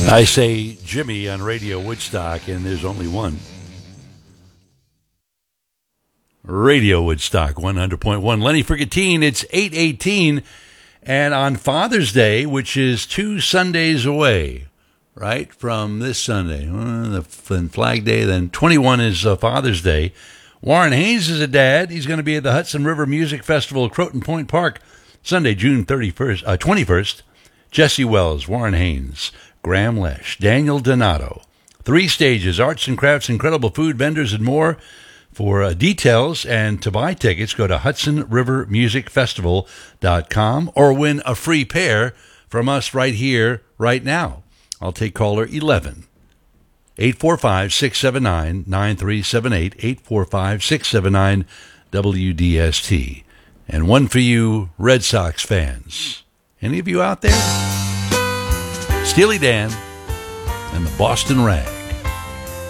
I say Jimmy on Radio Woodstock, and there's only one. Radio Woodstock 100.1. Lenny Frigatine, it's 8:18, and on Father's Day, which is 2 Sundays away, right, from this Sunday, then Flag Day, then 21 is Father's Day. Warren Haynes is a dad. He's going to be at the Hudson River Music Festival at Croton Point Park, Sunday, June 21st. Jesse Wells, Warren Haynes, Graham Lesh, Daniel Donato. 3 stages, arts and crafts, incredible food, vendors, and more. For details and to buy tickets, go to HudsonRiverMusicFestival.com or win a free pair from us right here, right now. I'll take caller 11. 845-679-9378, 845-679-WDST. And one for you Red Sox fans. Any of you out there? Steely Dan and the Boston Rag.